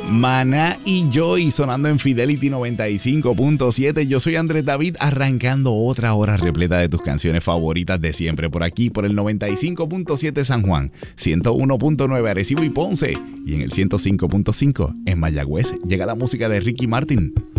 Maná y Joy sonando en Fidelity 95.7. Yo soy Andrés David, arrancando otra hora repleta de tus canciones favoritas de siempre por aquí, por el 95.7 San Juan, 101.9 Arecibo y Ponce y en el 105.5 en Mayagüez. Llega la música de Ricky Martin.